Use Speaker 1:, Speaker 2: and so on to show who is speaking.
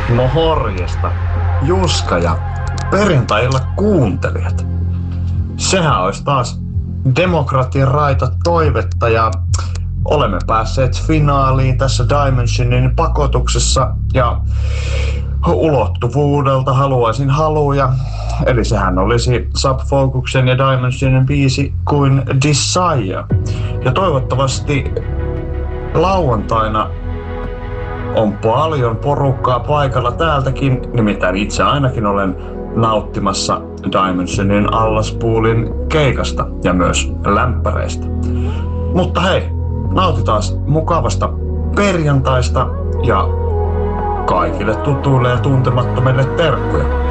Speaker 1: No horjesta, Juska ja perjantai-illan kuuntelijat. Sehän olisi taas demokratian raita toivetta ja olemme päässeet finaaliin tässä Dimensionin pakotuksessa ja ulottuvuudelta haluaisin haluja. Eli sehän olisi Subfocuksen ja Dimensionin biisi kuin Desire. Ja toivottavasti lauantaina on paljon porukkaa paikalla täältäkin, nimittäin itse ainakin olen nauttimassa Dimensionin Allaspoolin keikasta ja myös lämpäreistä. Mutta hei, nautitaan mukavasta perjantaista ja kaikille tutuille ja tuntemattomille terkkuja.